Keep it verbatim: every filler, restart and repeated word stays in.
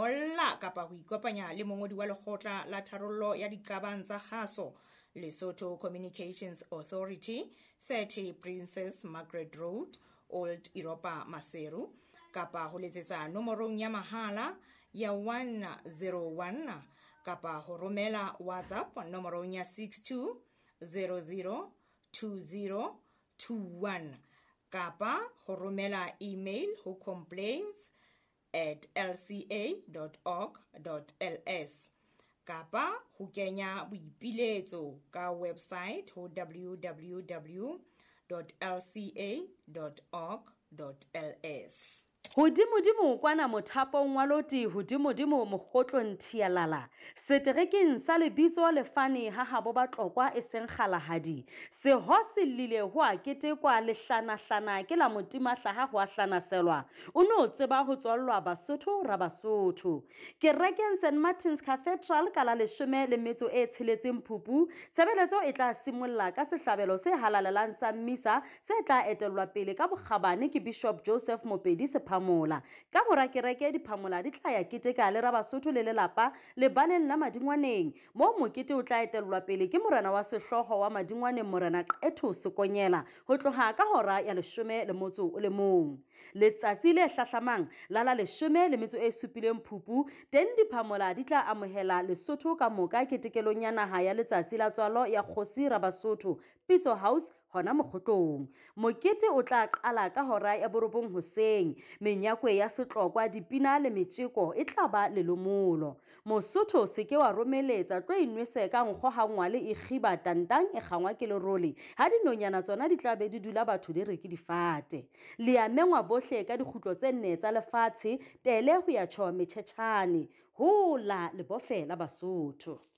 ngolla kapa ho ikopanya le mongodi wa lekgotla la tharollo ya diqabang tsa kgaso Lesotho Communications Authority, thirty Princess Margaret Road, Old Iropa Maseru, kapa ho letsetsa nomorong ya mahala ya one zero one kapa ho romela WhatsApp nomorong ya six two zero zero two zero two one kapa ho romela email ho complaints at l c a dot org dot l s kapa ho kenya boipiletso ka website ho w w w dot l c a dot org dot l s. Hodimodimo kwana mothapong wa loti hodimodimo mokgotlong thialala seterekeng sa lebitso lefane ha habo ba tlokwa e seng kgalahadi se ho selile ho a ketekwa lehlana hlana ke la motima hlaha ho a hlanaselwa o no tseba ho tswallwa Basotho ra Basotho ke rekeng Saint Martin's Cathedral ka la leshome le metso e tsheletseng Phupu tshebeletso e tla simolla ka sehlabelo se halalelang sa mmisa se tla etellwa pele ka bokgabane ke Bishop Joseph Mopedi Sephamola ka mora kereke diphamola di tla ya keteka le ra Basotho le lelapa le baneng la Madingwaneng mo mokete o tla etellwa pele ke morena wa sehloho wa Madingwaneng morena Qetho Sekonyela ho tloha ka hora ya leshome le motso o le mong letsatsi le hlahlamang la la leshome le metso e supileng Phupu teng diphamola di tla amohela Lesotho ka moka ketekelong ya naha ya letsatsi la tswalo ya Kgosi ra Basotho Pitso House hona mokgotlong mokete o tla qala ka hora ya borobong hoseng menyakwe ya setlokwa dipina le metjeko e tla ba lelomolo Mosotho se ke wa romeletsa tlo inwese ka nkgo hangwa le ikgiba tantang e kgangwa ke lerole ha dinonyana tsona di tla be di dula batho di re ke difate le ya mengwa bohle ka dikgutlo tse nne tsa lefatshe tele ho ya tjho metjhetjhane ho la lebofe la Basotho.